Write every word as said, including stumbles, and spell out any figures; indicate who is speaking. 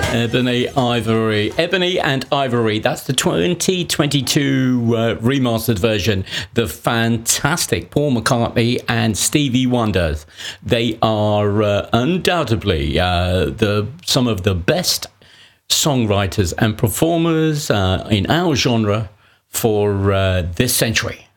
Speaker 1: Ebony Ivory. Ebony and Ivory. That's the twenty twenty-two uh, remastered version. The fantastic Paul McCartney and Stevie Wonder. They are uh, undoubtedly uh, the some of the best songwriters and performers uh, in our genre for uh, this century.